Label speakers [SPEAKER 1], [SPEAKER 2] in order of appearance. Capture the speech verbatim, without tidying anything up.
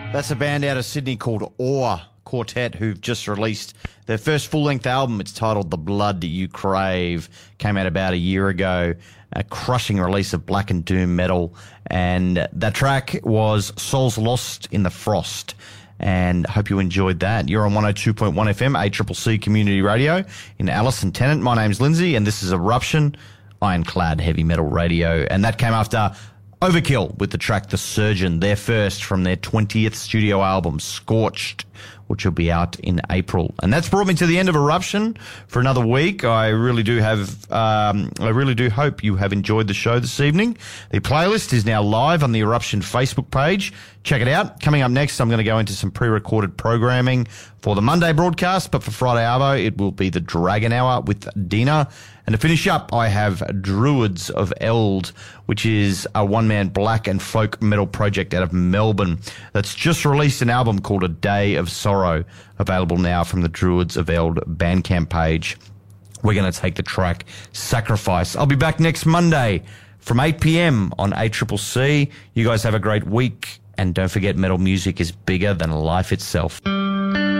[SPEAKER 1] That's a band out of Sydney called Awe Quartet, who've just released their first full-length album. It's titled The Blood You Crave. Came out about a year ago. A crushing release of black and doom metal. And that track was Souls Lost in the Frost. And I hope you enjoyed that. You're on one oh two point one F M, A C C C Community Radio in Alice and Tennant. My name's Lindsay, and this is Eruption, Ironclad Heavy Metal Radio. And that came after Overkill with the track The Surgeon, their first from their twentieth studio album, Scorched, which will be out in April. And that's brought me to the end of Eruption for another week. I really do have, um, I really do hope you have enjoyed the show this evening. The playlist is now live on the Eruption Facebook page. Check it out. Coming up next, I'm going to go into some pre-recorded programming for the Monday broadcast, but for Friday Arvo, it will be the Dragon Hour with Dina. And to finish up, I have Druids of Eld, which is a one-man black and folk metal project out of Melbourne that's just released an album called A Day of Sorrow, available now from the Druids of Eld Bandcamp page. We're going to take the track Sacrifice. I'll be back next Monday from eight p.m. on A C C C. You guys have a great week, and don't forget metal music is bigger than life itself.